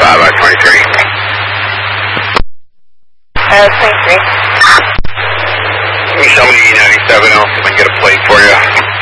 About 23. 23. Can you show me the E97 else if I can get a plate for you?